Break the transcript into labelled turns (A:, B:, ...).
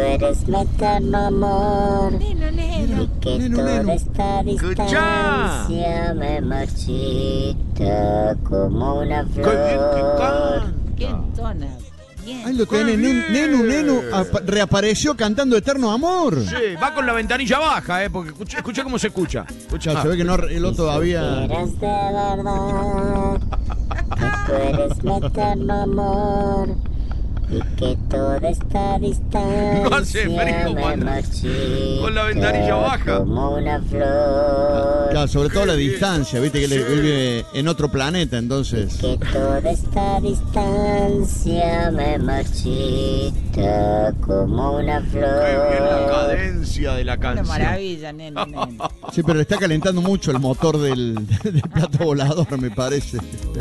A: eres mi eterno amor.
B: Neno.
A: Y que
C: Neno,
A: toda
C: neno.
A: esta distancia me marchita como una
B: ¡Qué bien que
A: flor.
B: canta!
D: ¿Qué entona? Bien.
C: Ahí lo tenés, Nenu, reapareció cantando Eterno Amor.
B: Sí, va con la ventanilla baja, porque escucha cómo se escucha.
C: Ya, se ve que no arregló todavía.
A: Quieras de verdad que tú eres mi eterno amor y que toda esta distancia
B: No hace frío,
A: me
B: cuando-
A: marchita
B: con la ventanilla baja.
A: como una flor.
C: Claro, sobre todo la
B: Qué bien.
C: distancia, viste que él vive en otro planeta, entonces.
A: Que toda esta distancia me marchita como una
B: ¡Qué bien la
A: flor.
B: cadencia de la
D: Una
B: canción!
D: maravilla, neno.
C: Sí, pero le está calentando mucho el motor del plato volador, me parece.